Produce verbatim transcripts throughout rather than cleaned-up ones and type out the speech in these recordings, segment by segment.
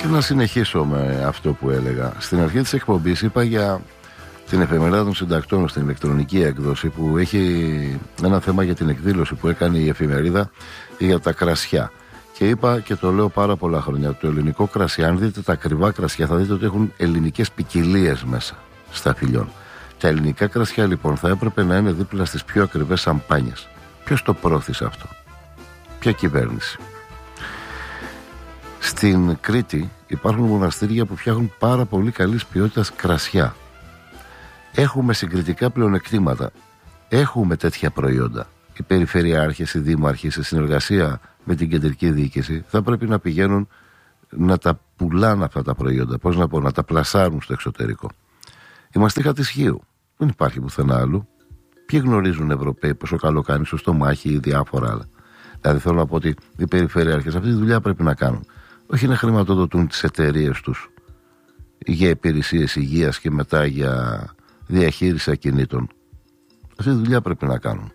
Και να συνεχίσω με αυτό που έλεγα. Στην αρχή της εκπομπής είπα για την εφημερίδα των συντακτών στην ηλεκτρονική έκδοση, που έχει ένα θέμα για την εκδήλωση που έκανε η εφημερίδα για τα κρασιά. Και είπα, και το λέω πάρα πολλά χρόνια, το ελληνικό κρασί, αν δείτε τα ακριβά κρασιά, θα δείτε ότι έχουν ελληνικές ποικιλίες μέσα στα φιλιών. Τα ελληνικά κρασιά λοιπόν θα έπρεπε να είναι δίπλα στις πιο ακριβές σαμπάνιες. Ποιος το πρόθεσε αυτό? Ποια κυβέρνηση? Στην Κρήτη υπάρχουν μοναστήρια που φτιάχνουν πάρα πολύ καλής ποιότητας κρασιά. Έχουμε συγκριτικά πλεονεκτήματα. Έχουμε τέτοια προϊόντα. Οι περιφερειάρχες, οι δήμαρχοι, σε συνεργασία με την κεντρική διοίκηση, θα πρέπει να πηγαίνουν να τα πουλάνε αυτά τα προϊόντα. Πώς να πω, να τα πλασάρουν στο εξωτερικό. Η μαστίχα της Χίου δεν υπάρχει πουθενά άλλου. Ποιοι γνωρίζουν Ευρωπαίοι πόσο καλό κάνει στο στομάχι ή διάφορα άλλα? Δηλαδή θέλω να πω ότι οι περιφερειάρχες αυτή τη δουλειά πρέπει να κάνουν. Όχι να χρηματοδοτούν τις εταιρείες τους για υπηρεσίες υγείας και μετά για διαχείριση ακινήτων. Αυτή τη δουλειά πρέπει να κάνουν.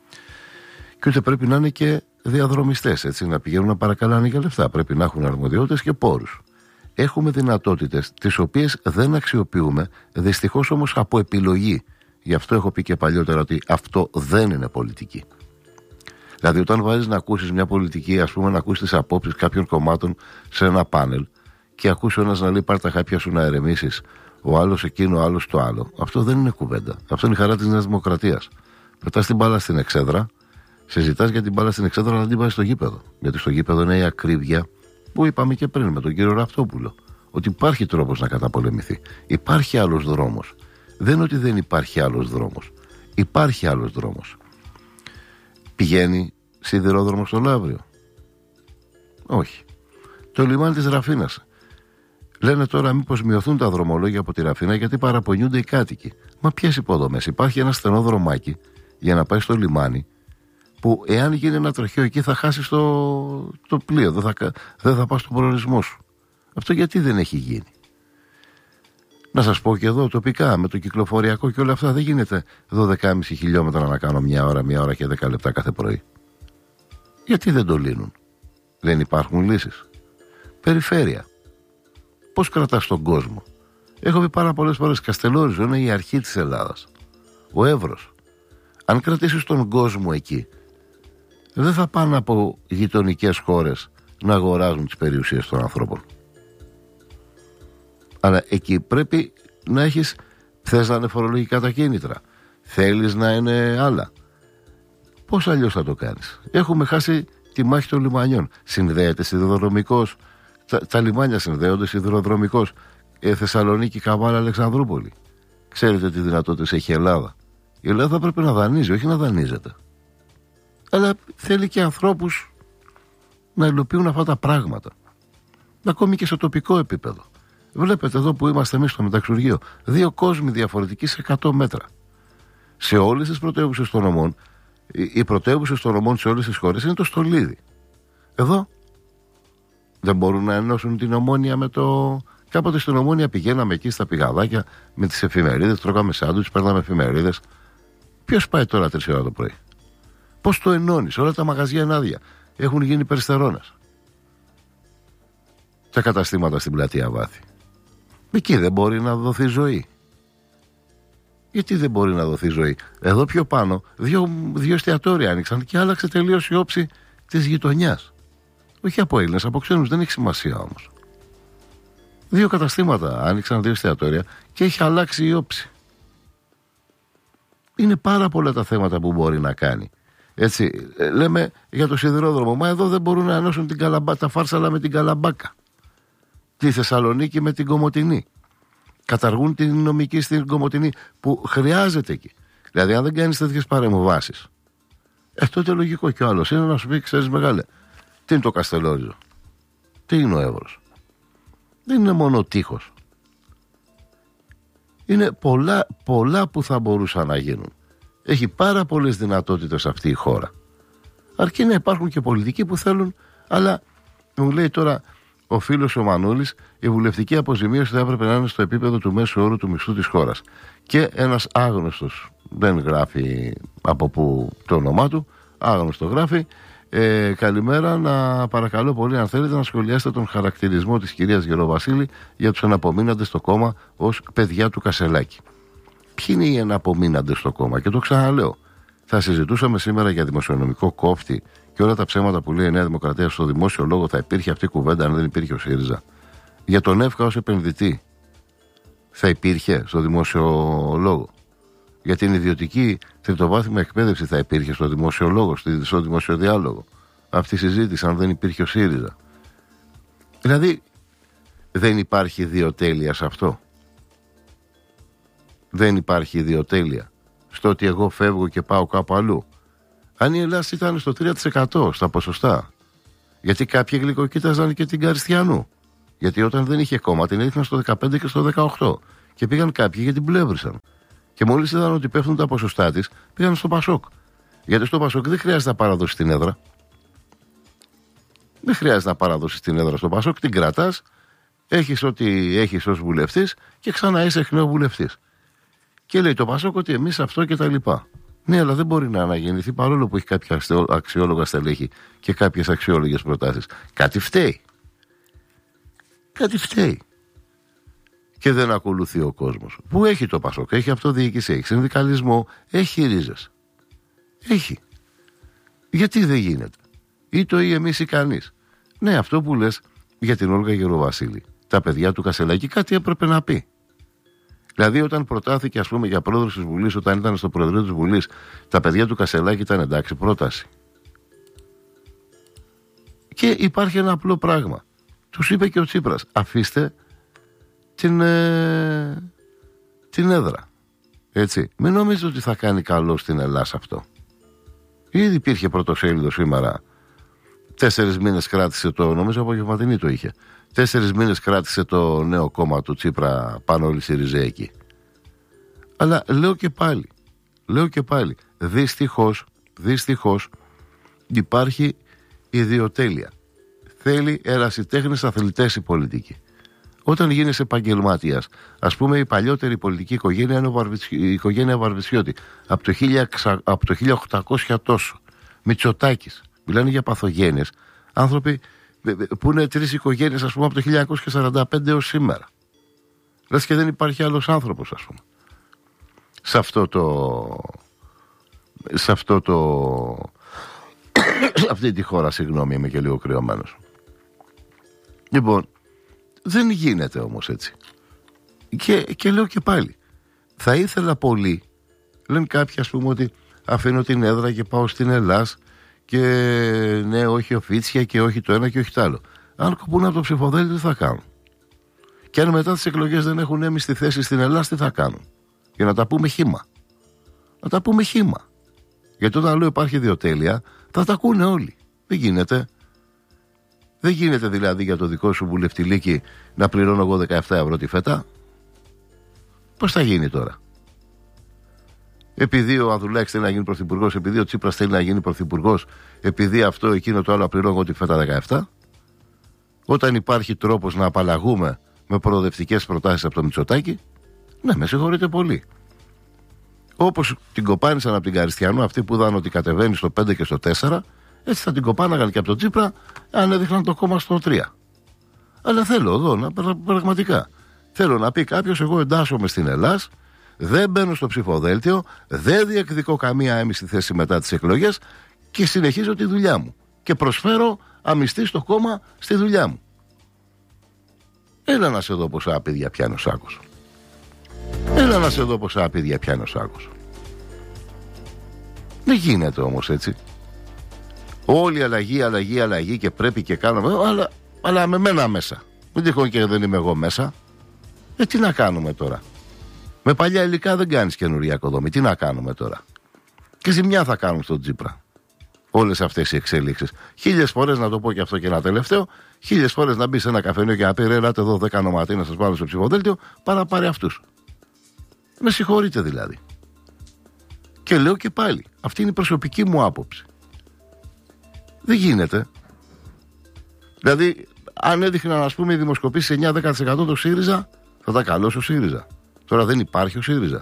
Και ούτε πρέπει να είναι και διαδρομιστές, έτσι, να πηγαίνουν να παρακαλάνε για λεφτά. Πρέπει να έχουν αρμοδιότητες και πόρους. Έχουμε δυνατότητες τις οποίες δεν αξιοποιούμε, δυστυχώς όμως από επιλογή. Γι' αυτό έχω πει και παλιότερα ότι αυτό δεν είναι πολιτική. Δηλαδή, όταν βάζεις να ακούσεις μια πολιτική, ας πούμε, να ακούσεις τις απόψεις κάποιων κομμάτων σε ένα πάνελ και ακούσει ο ένας να λέει πάρ' τα χάπια σου να ερεμήσεις, ο άλλος εκείνο, ο άλλος το άλλο. Αυτό δεν είναι κουβέντα. Αυτό είναι η χαρά της Νέας Δημοκρατίας. Πετάς την μπάλα στην εξέδρα, συζητάς για την μπάλα στην εξέδρα, αλλά δεν την βάζεις στο γήπεδο. Γιατί στο γήπεδο είναι η ακρίβεια που είπαμε και πριν με τον κύριο Ραυτόπουλο. Ότι υπάρχει τρόπος να καταπολεμηθεί. Υπάρχει άλλος δρόμος. Δεν είναι ότι δεν υπάρχει άλλος δρόμος. Υπάρχει άλλος δρόμος. Πηγαίνει σιδηρόδρομο στο Λαύριο? Όχι. Το λιμάνι της Ραφίνας. Λένε τώρα μήπως μειωθούν τα δρομολόγια από τη Ραφίνα γιατί παραπονιούνται οι κάτοικοι. Μα ποιες υποδομές? Υπάρχει ένα στενό δρομάκι για να πάει στο λιμάνι, που εάν γίνει ένα τροχαίο εκεί θα χάσεις το, το πλοίο, δεν θα, δεν θα πας στον προορισμό σου. Αυτό γιατί δεν έχει γίνει? Να σας πω και εδώ τοπικά με το κυκλοφοριακό και όλα αυτά, δεν γίνεται δώδεκα κόμμα πέντε χιλιόμετρα να κάνω μια ώρα, μια ώρα και δέκα λεπτά κάθε πρωί. Γιατί δεν το λύνουν? Δεν υπάρχουν λύσεις? Περιφέρεια. Πώς κρατάς τον κόσμο? Έχω πει πάρα πολλές φορές, Καστελόριζο είναι η αρχή της Ελλάδας. Ο Εύρος. Αν κρατήσεις τον κόσμο εκεί, δεν θα πάνε από γειτονικές χώρες να αγοράζουν τις περιουσίες των ανθρώπων. Αλλά εκεί πρέπει να έχεις, θες να είναι φορολογικά τα κίνητρα, θέλεις να είναι άλλα. Πώς αλλιώς θα το κάνεις? Έχουμε χάσει τη μάχη των λιμανιών. Συνδέεται σιδηροδρομικός, τα, τα λιμάνια συνδέονται σιδηροδρομικός. ε, Θεσσαλονίκη, Καβάλα, Αλεξανδρούπολη. Ξέρετε τι δυνατότητες έχει η Ελλάδα? Η Ελλάδα πρέπει να δανείζει, όχι να δανείζεται. Αλλά θέλει και ανθρώπους να υλοποιούν αυτά τα πράγματα. Ακόμη και σε τοπικό επίπεδο. Βλέπετε εδώ που είμαστε εμείς στο Μεταξουργείο, δύο κόσμοι διαφορετικοί σε εκατό μέτρα. Σε όλες τις πρωτεύουσες των νομών, οι πρωτεύουσες των νομών σε όλες τις χώρες είναι το Στολίδι. Εδώ δεν μπορούν να ενώσουν την Ομόνια με το... Κάποτε στην Ομόνια πηγαίναμε εκεί στα πηγαδάκια με τις εφημερίδες, τρώγαμε σάντουιτς, παίρναμε εφημερίδες. Ποιος πάει τώρα τρεις ώρα το πρωί? Πώς το ενώνεις? Όλα τα μαγαζιά είναι άδεια. Έχουν γίνει περιστερώνες. Τα καταστήματα στην πλατεία Βάθη. Εκεί δεν μπορεί να δοθεί ζωή. Γιατί δεν μπορεί να δοθεί ζωή? Εδώ πιο πάνω δύο, δύο εστιατόρια άνοιξαν και άλλαξε τελείως η όψη της γειτονιάς. Όχι από Έλληνες, από ξένους, δεν έχει σημασία όμως. Δύο καταστήματα άνοιξαν, δύο εστιατόρια και έχει αλλάξει η όψη. Είναι πάρα πολλά τα θέματα που μπορεί να κάνει. Έτσι, λέμε για το σιδηρόδρομο. Μα εδώ δεν μπορούν να ενώσουν την Καλαμπά, τα Φάρσαλα με την Καλαμπάκα. Τη Θεσσαλονίκη με την Κομοτηνή. Καταργούν την νομική στην Κομοτηνή που χρειάζεται εκεί. Δηλαδή, αν δεν κάνεις τέτοιες παρεμβάσεις, ε, τότε λογικό κι ο άλλος είναι να σου πει: ξέρεις, μεγάλε, τι είναι το Καστελόριζο, τι είναι ο Εύρος? Δεν είναι μόνο τείχος. Είναι πολλά, πολλά που θα μπορούσαν να γίνουν. Έχει πάρα πολλές δυνατότητες αυτή η χώρα. Αρκεί να υπάρχουν και πολιτικοί που θέλουν, αλλά μου λέει τώρα ο φίλος ο Μανούλης, η βουλευτική αποζημίωση θα έπρεπε να είναι στο επίπεδο του μέσου όρου του μισθού της χώρας. Και ένας άγνωστος, δεν γράφει από που το όνομά του, άγνωστο γράφει, Ε, καλημέρα, να παρακαλώ πολύ, αν θέλετε, να σχολιάσετε τον χαρακτηρισμό της κυρίας Γεροβασίλη για τους αναπομείναντες στο κόμμα ως παιδιά του Κασελάκη. Ποιοι είναι οι αναπομείναντες στο κόμμα? Και το ξαναλέω, θα συζητούσαμε σήμερα για δημοσιονομικό κόφτη και όλα τα ψέματα που λέει η Νέα Δημοκρατία στο δημόσιο λόγο, θα υπήρχε αυτή η κουβέντα αν δεν υπήρχε ο ΣΥΡΙΖΑ? Για τον ΕΦΚΑ ως επενδυτή θα υπήρχε στο δημόσιο λόγο? Για την ιδιωτική τριτοβάθμια εκπαίδευση θα υπήρχε στο δημόσιο λόγο, στο δημόσιο διάλογο αυτή η συζήτηση αν δεν υπήρχε ο ΣΥΡΙΖΑ? Δηλαδή δεν υπάρχει ιδιοτέλεια σε αυτό? Δεν υπάρχει ιδιοτέλεια στο ότι εγώ φεύγω και πάω κάπου αλλού? Αν η Ελλάδα ήταν στο τρία τοις εκατό στα ποσοστά, γιατί κάποιοι γλυκοκοίταζαν και την Καριστιανού, γιατί όταν δεν είχε κόμμα την έδειχναν στο δεκαπέντε και στο δεκαοκτώ και πήγαν κάποιοι γιατί πλεύρισαν. Και μόλις είδαν ότι πέφτουν τα ποσοστά της, πήγαν στο Πασόκ. Γιατί στο Πασόκ δεν χρειάζεται να παραδώσει την έδρα. Δεν χρειάζεται να παραδώσει την έδρα στο Πασόκ, την κρατάς, έχεις ό,τι έχεις ως βουλευτής και ξανά είσαι εκ νέου βουλευτής. Και λέει το Πασόκ ότι εμείς αυτό και τα λοιπά. Ναι, αλλά δεν μπορεί να αναγεννηθεί παρόλο που έχει κάποια αξιόλογα στελέχη και κάποιες αξιόλογες προτάσεις. Κάτι φταίει. Κάτι φταίει. Και δεν ακολουθεί ο κόσμος. Πού έχει το Πασόκ? Έχει αυτοδιοίκηση, έχει συνδικαλισμό, έχει ρίζες. Έχει. Γιατί δεν γίνεται? Ή το ή εμείς ή κανείς. Ναι, αυτό που λες για την Όλγα Γεροβασίλη, τα παιδιά του Κασελάκη, κάτι έπρεπε να πει. Δηλαδή, όταν προτάθηκε, ας πούμε, για πρόεδρος της Βουλής, όταν ήταν στο Προεδρείο της Βουλής, τα παιδιά του Κασελάκη ήταν εντάξει πρόταση. Και υπάρχει ένα απλό πράγμα. Τους είπε και ο Τσίπρας, αφήστε την, ε, την έδρα. Έτσι. Μην νομίζετε ότι θα κάνει καλό στην Ελλάδα αυτό. Ήδη υπήρχε πρωτοσέλιδο σήμερα. Τέσσερις μήνες κράτησε το, νομίζω απογευματινή το είχε. Τέσσερις μήνες κράτησε το νέο κόμμα του Τσίπρα πάνω όλοι οι Σιριζέικοι. Αλλά λέω και πάλι, λέω και πάλι, δυστυχώς, δυστυχώς υπάρχει ιδιοτέλεια. Θέλει ερασιτέχνες αθλητές η πολιτική. Όταν γίνεσαι επαγγελματίας, ας πούμε η παλιότερη πολιτική οικογένεια είναι ο Βαρβιτσι... η οικογένεια Βαρβιτσιώτη. Από το, από το χίλια οκτακόσια τόσο. Μητσοτάκης. Μιλάνε για παθογένειες. Άνθρωποι που είναι τρεις οικογένειες, ας πούμε, από το χίλια εννιακόσια σαράντα πέντε έως σήμερα. Λες και δεν υπάρχει άλλος άνθρωπος, ας πούμε. Σε αυτό το... Σε αυτό το... σε αυτή τη χώρα, συγγνώμη, είμαι και λίγο κρυωμένος. Λοιπόν, δεν γίνεται όμως έτσι. Και, και λέω και πάλι, θα ήθελα πολύ, λένε κάποιοι, ας πούμε, ότι αφήνω την έδρα και πάω στην Ελλάς και ναι, όχι οφίτσια και όχι το ένα και όχι το άλλο. Αν κοπούν από το ψηφοδέλτιο, τι θα κάνουν? Και αν μετά τις εκλογές δεν έχουν έμειστη θέση στην Ελλάδα, τι θα κάνουν? Για να τα πούμε χύμα. Να τα πούμε χύμα. Γιατί όταν λέω υπάρχει ιδιοτέλεια, θα τα ακούνε όλοι. Δεν γίνεται. Δεν γίνεται δηλαδή για το δικό σου βουλευτηλίκι να πληρώνω εγώ δεκαεπτά ευρώ τη φέτα. Πώς θα γίνει τώρα? Επειδή ο Ανδρουλάκης θέλει να γίνει πρωθυπουργός, επειδή ο Τσίπρας θέλει να γίνει πρωθυπουργός, επειδή αυτό, εκείνο, το άλλο, πληρώνω εγώ τη φέτα δεκαεπτά. Όταν υπάρχει τρόπος να απαλλαγούμε με προοδευτικές προτάσεις από το Μητσοτάκη, ναι, με συγχωρείτε πολύ. Όπως την κοπάνησαν από την Καριστιανού, αυτοί που είδαν ότι κατεβαίνει στο πέντε και στο τέσσερα, έτσι θα την κοπάναγαν και από τον Τσίπρα αν έδειχναν το κόμμα στο τρία. Αλλά θέλω εδώ να πραγματικά. Θέλω να πει κάποιος, εγώ εντάσσομαι στην Ελλάδα, δεν μπαίνω στο ψηφοδέλτιο, δεν διεκδικώ καμία έμιστη θέση μετά τις εκλογές και συνεχίζω τη δουλειά μου. Και προσφέρω αμυστή στο κόμμα στη δουλειά μου. Έλα να σε δω πόσα άπηδια πιάνει ο σάκος. Έλα να σε δω πόσα άπηδια πιάνει ο σάκος. Δεν γίνεται όμως έτσι. Όλη αλλαγή, αλλαγή, αλλαγή και πρέπει και κάνουμε, αλλά, αλλά με μένα μέσα. Μην τυχόν και δεν είμαι εγώ μέσα. Ε, τι να κάνουμε τώρα? Με παλιά υλικά δεν κάνεις καινούργια οικοδομή. Τι να κάνουμε τώρα? Και ζημιά θα κάνουν στον Τσίπρα όλες αυτές οι εξέλιξεις. Χίλιες φορές, να το πω και αυτό και ένα τελευταίο, χίλιες φορές να μπει σε ένα καφενείο και να πει, ρε, ελάτε εδώ δέκα νοματοί να σας βάλω στο ψηφοδέλτιο, παρά πάρει αυτούς. Με συγχωρείτε δηλαδή. Και λέω και πάλι, αυτή είναι η προσωπική μου άποψη. Δεν γίνεται. Δηλαδή, αν έδειχναν, ας πούμε, οι δημοσκοπήσεις εννιά με δέκα τοις εκατό το ΣΥΡΙΖΑ, θα τα καλώσει ο ΣΥΡΙΖΑ. Τώρα δεν υπάρχει ο ΣΥΡΙΖΑ.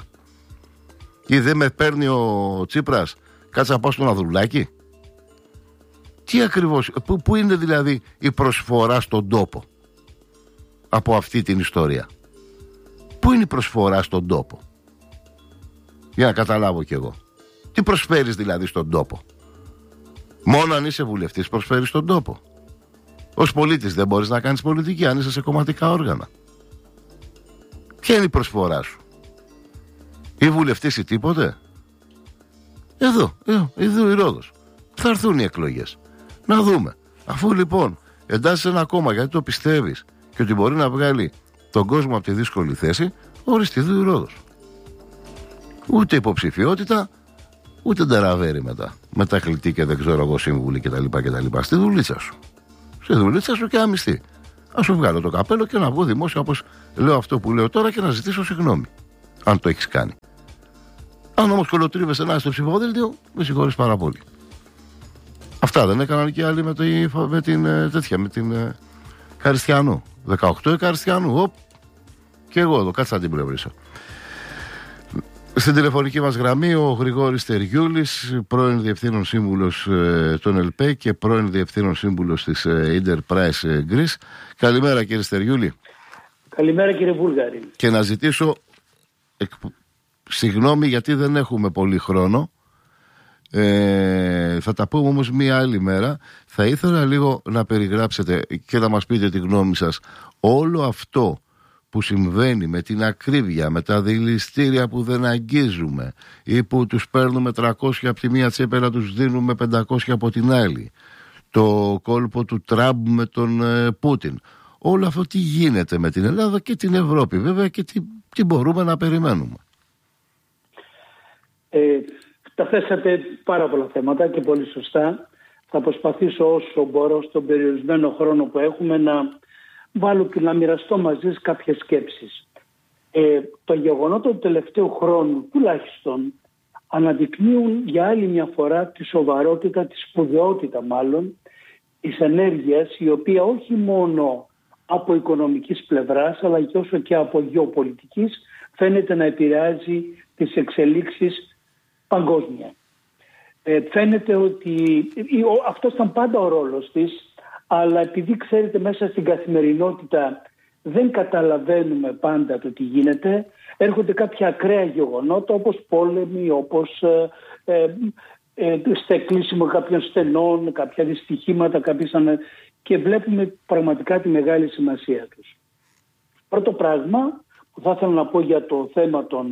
Ή δεν με παίρνει ο Τσίπρας, κάτσε να πάω στον Ανδρουλάκη. Τι ακριβώς, πού, πού είναι δηλαδή η προσφορά στον τόπο από αυτή την ιστορία? Πού είναι η προσφορά στον τόπο? Για να καταλάβω κι εγώ. Τι προσφέρεις δηλαδή στον τόπο? Μόνο αν είσαι βουλευτής προσφέρεις στον τόπο. Ως πολίτης δεν μπορείς να κάνεις πολιτική αν είσαι σε κομματικά όργανα. Ποια είναι η προσφορά σου? Ή βουλευτής ή τίποτε? Εδώ, εδώ, εδώ η Ρόδος. Θα έρθουν οι εκλογές. Να δούμε. Αφού λοιπόν εντάσσεις ένα κόμμα γιατί το πιστεύεις και ότι μπορεί να βγάλει τον κόσμο από τη δύσκολη θέση, οριστεί εδώ η Ρόδος. Ούτε υποψηφιότητα, ούτε ντεραβέρι μετά. Μετακλητή και δεν ξέρω εγώ σύμβουλοι κτλ. κτλ. Στη δουλίτσα σου. Στη δουλίτσα σου και άμυστη. Α σου βγάλω το καπέλο και να βγω δημόσια όπως λέω αυτό που λέω τώρα και να ζητήσω συγγνώμη. Αν το έχεις κάνει. Αν όμως κολοτρίβεσαι να είσαι στο ψηφοδέλτιο, με συγχωρείς πάρα πολύ. Αυτά δεν έκαναν και άλλοι με, το, με την τέτοια, με την ε, Καριστιανού. δεκαοκτώ η Καριστιανού. Οπ. Και εγώ εδώ, κάτσε να την πλευρίσω. Στην τηλεφωνική μας γραμμή ο Γρηγόρης Τεριούλης, πρώην Διευθύνων Σύμβουλος ε, των ΕΛΠΕ και πρώην Διευθύνων Σύμβουλος της ε, Enterprise ε, Greece. Καλημέρα κύριε Στεριούλη. Καλημέρα κύριε Βούλγαρη. Και να ζητήσω εκ, συγγνώμη γιατί δεν έχουμε πολύ χρόνο. Ε, θα τα πούμε όμως μία άλλη μέρα. Θα ήθελα λίγο να περιγράψετε και να μας πείτε τη γνώμη σας όλο αυτό που συμβαίνει με την ακρίβεια, με τα δηληστήρια που δεν αγγίζουμε ή που τους παίρνουμε τριακόσια από τη μία τσέπη να τους δίνουμε πεντακόσια από την άλλη, το κόλπο του Τραμπ με τον ε, Πούτιν, όλο αυτό τι γίνεται με την Ελλάδα και την Ευρώπη βέβαια και τι, τι μπορούμε να περιμένουμε? Ε, τα θέσατε πάρα πολλά θέματα και πολύ σωστά. Θα προσπαθήσω όσο μπορώ στον περιορισμένο χρόνο που έχουμε να βάλω και να μοιραστώ μαζί σας κάποιες σκέψεις. Ε, το γεγονότο του τελευταίου χρόνου τουλάχιστον αναδεικνύουν για άλλη μια φορά τη σοβαρότητα, τη σπουδαιότητα μάλλον της ενέργειας, η οποία όχι μόνο από οικονομικής πλευράς αλλά και όσο και από γεωπολιτικής φαίνεται να επηρεάζει τις εξελίξεις παγκόσμια. Ε, φαίνεται ότι αυτός ήταν πάντα ο ρόλος της, αλλά επειδή ξέρετε μέσα στην καθημερινότητα δεν καταλαβαίνουμε πάντα το τι γίνεται, έρχονται κάποια ακραία γεγονότα όπως πόλεμοι, όπως ε, ε, ε, στεκλίσιμο κάποιων στενών, κάποια δυστυχήματα, κάποιες ανε... και βλέπουμε πραγματικά τη μεγάλη σημασία τους. Πρώτο πράγμα που θα ήθελα να πω για το θέμα των,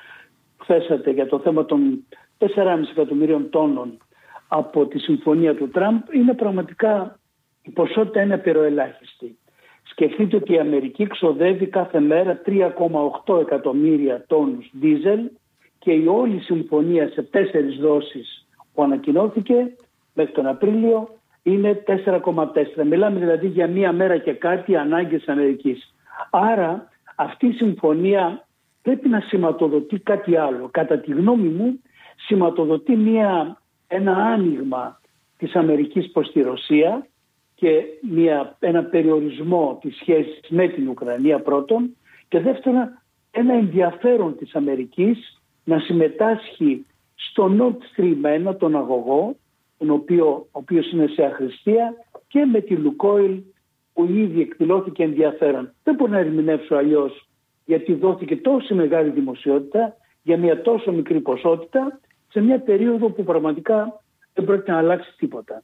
που θέσατε, για το θέμα των τέσσερα κόμμα πέντε εκατομμυρίων τόνων από τη συμφωνία του Τραμπ, είναι πραγματικά η ποσότητα είναι απειροελάχιστη. Σκεφτείτε ότι η Αμερική ξοδεύει κάθε μέρα τρία κόμμα οκτώ εκατομμύρια τόνους δίζελ και η όλη συμφωνία σε τέσσερις δόσεις που ανακοινώθηκε μέχρι τον Απρίλιο είναι τέσσερα κόμμα τέσσερα. Μιλάμε δηλαδή για μία μέρα και κάτι ανάγκες της Αμερικής. Άρα αυτή η συμφωνία πρέπει να σηματοδοτεί κάτι άλλο. Κατά τη γνώμη μου σηματοδοτεί μία, ένα άνοιγμα της Αμερικής προς τη Ρωσία και μια, ένα περιορισμό της σχέσης με την Ουκρανία πρώτον και δεύτερον ένα ενδιαφέρον της Αμερικής να συμμετάσχει στο Nord Stream ένα τον αγωγό, τον οποίο, ο οποίος είναι σε αχρηστία, και με τη Λουκόιλ που ήδη εκδηλώθηκε ενδιαφέρον. Δεν μπορώ να ερμηνεύσω αλλιώς γιατί δόθηκε τόση μεγάλη δημοσιότητα για μια τόσο μικρή ποσότητα σε μια περίοδο που πραγματικά δεν πρόκειται να αλλάξει τίποτα.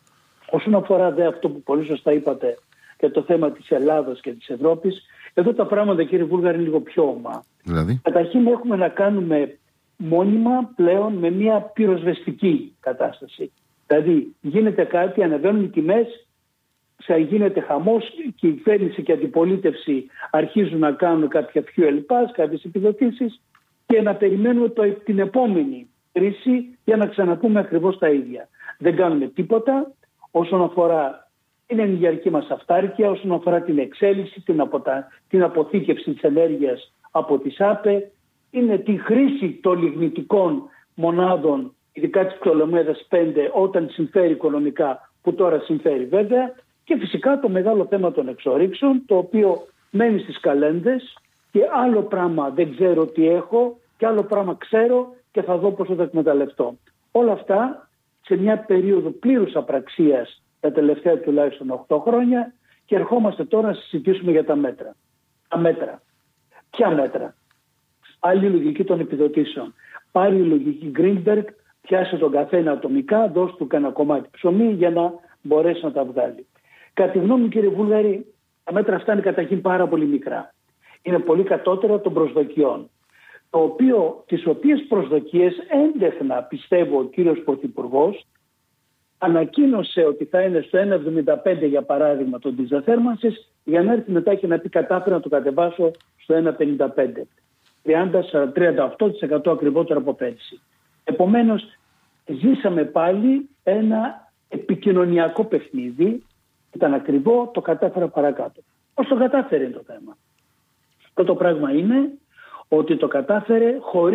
Όσον αφορά δε αυτό που πολύ σωστά είπατε για το θέμα της Ελλάδας και της Ευρώπης, εδώ τα πράγματα κύριε Βούλγαρη είναι λίγο πιο ομά. Δηλαδή? Καταρχήν έχουμε να κάνουμε μόνιμα πλέον με μια πυροσβεστική κατάσταση. Δηλαδή γίνεται κάτι, ανεβαίνουν οι τιμές, γίνεται χαμός και η κυβέρνηση και η αντιπολίτευση αρχίζουν να κάνουν κάποια fuel pass, κάποιες επιδοτήσεις και να περιμένουμε το, την επόμενη κρίση για να ξαναπούμε ακριβώς τα ίδια. Δεν κάνουμε τίποτα όσον αφορά την ενεργειακή μας αυτάρκεια, όσον αφορά την εξέλιξη, την, αποτα... την αποθήκευση της ενέργειας από τις ΑΠΕ, είναι τη χρήση των λιγνητικών μονάδων, ειδικά της Πτολεμαίδας πέντε, όταν συμφέρει οικονομικά, που τώρα συμφέρει βέβαια, και φυσικά το μεγάλο θέμα των εξορίξεων, το οποίο μένει στις καλένδες και άλλο πράγμα δεν ξέρω τι έχω και άλλο πράγμα ξέρω και θα δω πώς θα τα εκμεταλλευτώ. Όλα αυτά σε μια περίοδο πλήρους απραξίας τα τελευταία τουλάχιστον οκτώ χρόνια και ερχόμαστε τώρα να συζητήσουμε για τα μέτρα. Τα μέτρα. Ποια μέτρα? Άλλη λογική των επιδοτήσεων. Πάλι η λογική Greenberg, πιάσε τον καθένα ατομικά, δώσ' του κανένα κομμάτι ψωμί για να μπορέσει να τα βγάλει. Κατά τη γνώμη μου, κύριε Βούλγαρη, τα μέτρα αυτά είναι καταρχήν πάρα πολύ μικρά. Είναι πολύ κατώτερα των προσδοκιών. Το οποίο, τις οποίες προσδοκίες έντεχνα, πιστεύω, ο κύριος Πρωθυπουργός ανακοίνωσε ότι θα είναι στο ένα κόμμα εβδομήντα πέντε για παράδειγμα τον ντίζελ θέρμανσης, για να έρθει μετά και να πει κατάφερα να το κατεβάσω στο ένα κόμμα πενήντα πέντε. τριάντα με τριάντα οκτώ τοις εκατό ακριβότερο από πέρσι. Επομένως, ζήσαμε πάλι ένα επικοινωνιακό παιχνίδι. Ήταν ακριβό, το κατάφερα παρακάτω. Πώς το κατάφερε είναι το θέμα. Πρώτο πράγμα είναι ότι το κατάφερε χωρίς